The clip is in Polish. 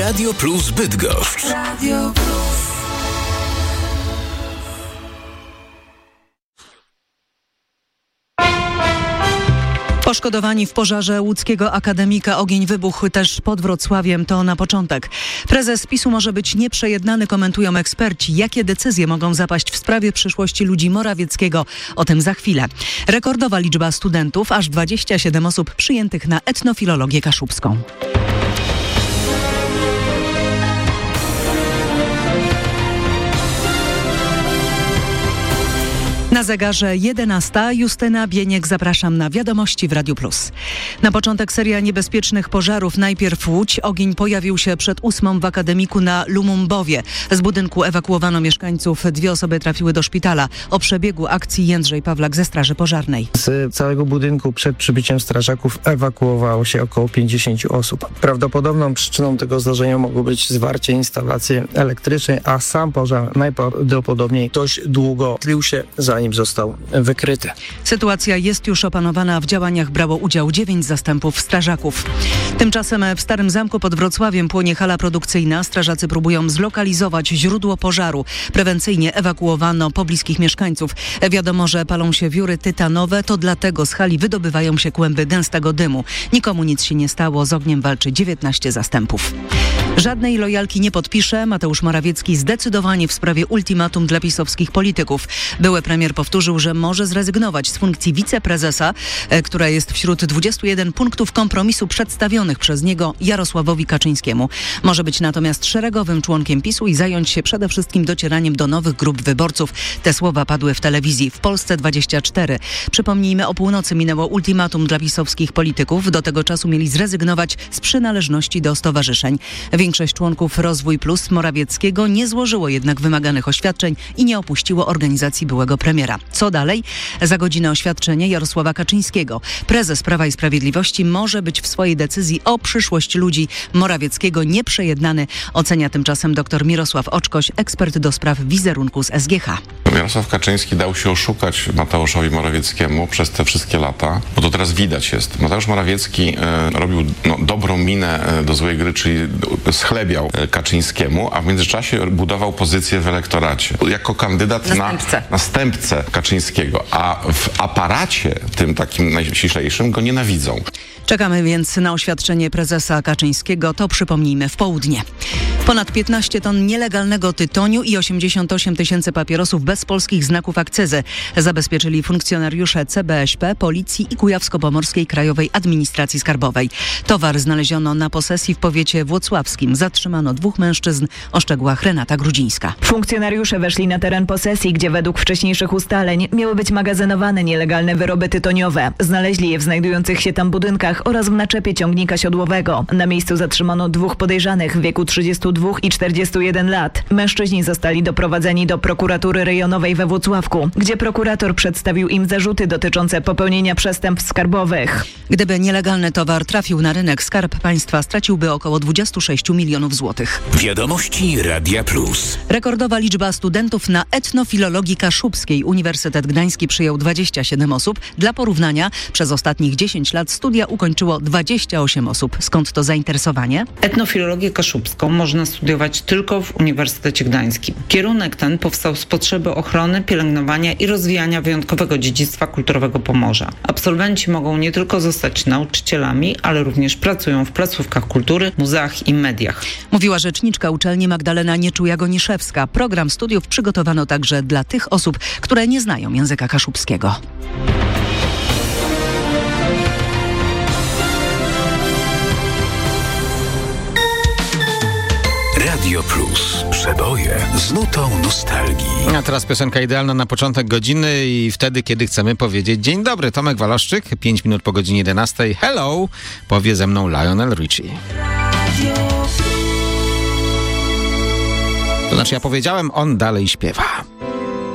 Radio Plus Bydgoszcz. Radio Plus. Poszkodowani w pożarze łódzkiego akademika. Ogień wybuchł też pod Wrocławiem. To na początek. Prezes PiS-u może być nieprzejednany, komentują eksperci. Jakie decyzje mogą zapaść w sprawie przyszłości ludzi Morawieckiego? O tym za chwilę. Rekordowa liczba studentów, aż 27 osób przyjętych na etnofilologię kaszubską. Na zegarze 11. Justyna Bieniek, zapraszam na wiadomości w Radiu Plus. Na początek seria niebezpiecznych pożarów. Najpierw Łódź. Ogień pojawił się przed 8 w akademiku na Lumumbowie. Z budynku ewakuowano mieszkańców. 2 osoby trafiły do szpitala. O przebiegu akcji Jędrzej Pawlak ze Straży Pożarnej. Z całego budynku przed przybyciem strażaków ewakuowało się około 50 osób. Prawdopodobną przyczyną tego zdarzenia mogło być zwarcie instalacji elektrycznej, a sam pożar najprawdopodobniej dość długo tlił się, zanim został wykryty. Sytuacja jest już opanowana. W działaniach brało udział 9 zastępów strażaków. Tymczasem w Starym Zamku pod Wrocławiem płonie hala produkcyjna. Strażacy próbują zlokalizować źródło pożaru. Prewencyjnie ewakuowano pobliskich mieszkańców. Wiadomo, że palą się wióry tytanowe. To dlatego z hali wydobywają się kłęby gęstego dymu. Nikomu nic się nie stało. Z ogniem walczy 19 zastępów. Żadnej lojalki nie podpisze. Mateusz Morawiecki zdecydowanie w sprawie ultimatum dla pisowskich polityków. Były premier powtórzył, że może zrezygnować z funkcji wiceprezesa, która jest wśród 21 punktów kompromisu przedstawionych przez niego Jarosławowi Kaczyńskiemu. Może być natomiast szeregowym członkiem PiS-u i zająć się przede wszystkim docieraniem do nowych grup wyborców. Te słowa padły w telewizji w Polsce 24. Przypomnijmy, o północy minęło ultimatum dla pisowskich polityków. Do tego czasu mieli zrezygnować z przynależności do stowarzyszeń. Większość członków Rozwój Plus Morawieckiego nie złożyło jednak wymaganych oświadczeń i nie opuściło organizacji byłego premiera. Co dalej? Za godzinę oświadczenie Jarosława Kaczyńskiego. Prezes Prawa i Sprawiedliwości może być w swojej decyzji o przyszłość ludzi Morawieckiego nieprzejednany, ocenia tymczasem dr Mirosław Oczkoś, ekspert do spraw wizerunku z SGH. Jarosław Kaczyński dał się oszukać Mateuszowi Morawieckiemu przez te wszystkie lata, bo to teraz widać jest. Mateusz Morawiecki robił dobrą minę do złej gry, czyli schlebiał Kaczyńskiemu, a w międzyczasie budował pozycję w elektoracie. Jako kandydat na następcę Kaczyńskiego, a w aparacie tym takim najściślejszym go nienawidzą. Czekamy więc na oświadczenie prezesa Kaczyńskiego. To przypomnijmy w południe. Ponad 15 ton nielegalnego tytoniu i 88 tysięcy papierosów bez polskich znaków akcyzy zabezpieczyli funkcjonariusze CBŚP, Policji i Kujawsko-Pomorskiej Krajowej Administracji Skarbowej. Towar znaleziono na posesji w powiecie włocławskim. Zatrzymano 2 mężczyzn. O szczegółach Renata Grudzińska. Funkcjonariusze weszli na teren posesji, gdzie według wcześniejszych ustaleń miały być magazynowane nielegalne wyroby tytoniowe. Znaleźli je w znajdujących się tam budynkach oraz w naczepie ciągnika siodłowego. Na miejscu zatrzymano 2 podejrzanych w wieku 32 i 41 lat. Mężczyźni zostali doprowadzeni do prokuratury rejonowej we Włocławku, gdzie prokurator przedstawił im zarzuty dotyczące popełnienia przestępstw skarbowych. Gdyby nielegalny towar trafił na rynek, Skarb Państwa straciłby około 26 milionów złotych. Wiadomości Radia Plus. Rekordowa liczba studentów na etnofilologii kaszubskiej. Uniwersytet Gdański przyjął 27 osób. Dla porównania, przez ostatnich 10 lat studia ukończyło 28 osób. Skąd to zainteresowanie? Etnofilologię kaszubską można studiować tylko w Uniwersytecie Gdańskim. Kierunek ten powstał z potrzeby ochrony, pielęgnowania i rozwijania wyjątkowego dziedzictwa kulturowego Pomorza. Absolwenci mogą nie tylko zostać nauczycielami, ale również pracują w placówkach kultury, muzeach i mediach. Mówiła rzeczniczka uczelni Magdalena Nieczuja-Goniszewska. Program studiów przygotowano także dla tych osób, które nie znają języka kaszubskiego. Radio Plus. Przeboje z nutą nostalgii. A teraz piosenka idealna na początek godziny i wtedy, kiedy chcemy powiedzieć dzień dobry. Tomek Walaszczyk, 5 minut po godzinie 11. Hello, powie ze mną Lionel Richie. To znaczy ja powiedziałem, on dalej śpiewa.